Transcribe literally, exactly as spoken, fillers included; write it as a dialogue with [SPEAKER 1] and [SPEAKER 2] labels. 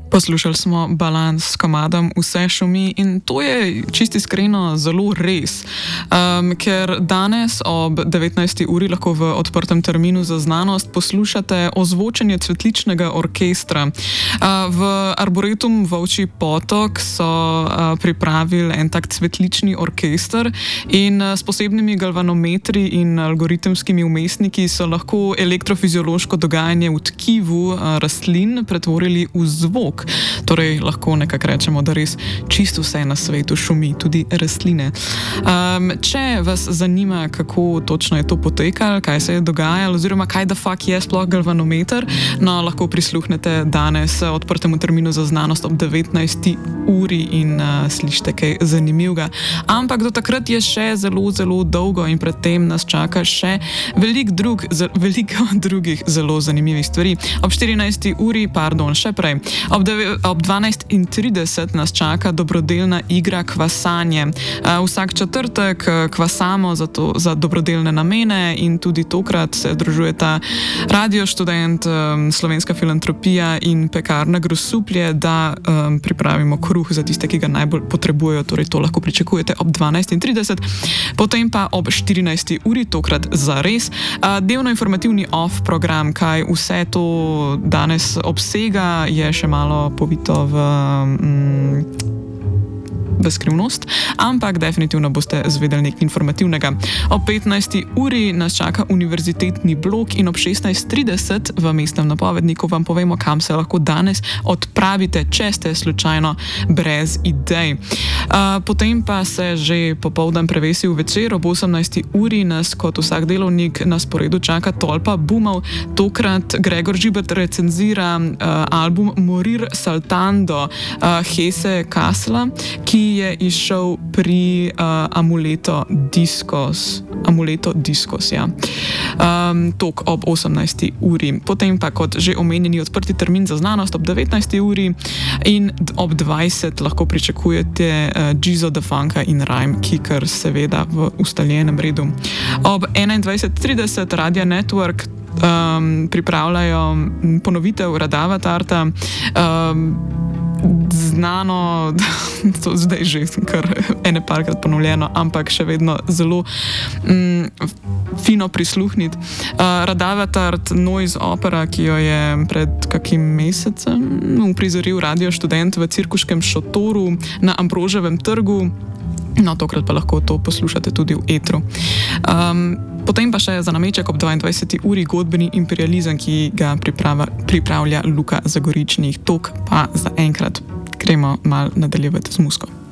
[SPEAKER 1] Poslušali smo Balans s komadom Vse šumi in to je čisto iskreno zelo res, um, ker danes ob devetnajsti uri lahko v odprtem terminu za znanost poslušate ozvočenje cvetličnega orkestra. Uh, v Arboretum Volčji Potok so uh, pripravili en tak cvetlični orkester in uh, s posebnimi galvanometri in algoritemskimi vmesniki so lahko elektrofiziološko dogajanje v tkivu uh, rastlin pretvorili v zvok. Torej, lahko nekako rečemo, da res čisto vse na svetu šumi, tudi rastline. Um, če vas zanima, kako točno je to potekalo, kaj se je dogajalo, oziroma kaj da fak je sploh galvanometer, no, lahko prisluhnete danes odprtemu terminu za znanost ob devetnajsti uri in uh, slišite kaj zanimivega. Ampak do takrat je še zelo, zelo dolgo in predtem nas čaka še velik drug, z, veliko drugih zelo zanimivih stvari. Ob štirinajsti uri, pardon, še prej, ob Ob dvanajst in trideset nas čaka dobrodelna igra Kvasanje. Vsak četrtek kvasamo za, to, za dobrodelne namene in tudi tokrat se združujeta radioštudent, Slovenska filantropija in pekarna Grosuplje, da um, pripravimo kruh za tiste, ki ga najbolj potrebujejo, torej to lahko pričakujete ob dvanajst in trideset. Potem pa ob štirinajsti uri, tokrat zares, delno informativni off program, kaj vse to danes obsega, je še malo povito v, mm, v skrivnost, ampak definitivno boste zvedeli nekaj informativnega. Ob petnajsti uri nas čaka univerzitetni blok in ob šestnajst trideset v mestnem napovedniku vam povemo, kam se lahko danes odpravite, če ste slučajno brez idej. Uh, potem pa se že popoldan prevesi v večer, ob osemnajsti uri nas kot vsak delovnik na sporedu čaka tolpa bumov. Tokrat Gregor Žibert recenzira uh, album Morir Saltando uh, Hesse Kassla, ki je izšel pri uh, Amuleto Discos. Amuleto Discos, ja. Um, tok ob osemnajsti uri. Potem pa kot že omenjeni odprti termin za znanost ob devetnajsti uri in ob dvajset lahko pričakujete uh, Gizo da Funka in Rhyme Kicker, seveda v ustaljenem redu. Ob enaindvajset trideset Radio Network um, pripravljajo ponovitev Radavatarta, um, znano, to zdaj že kar ene parkrat ponovljeno, ampak še vedno zelo mm, fino prisluhniti. Uh, Radavatart, noise opera, ki jo je pred kakim mesecem uprizoril radioštudent v Cirkuškem šotoru na Ambroževem trgu. No, tokrat pa lahko to poslušate tudi v etru. Um, potem pa še za nameček ob dvaindvajseti uri godbeni imperializem, ki ga priprava, pripravlja Luka Zagoričnih. Tok pa za enkrat gremo malo nadaljevati z muziko.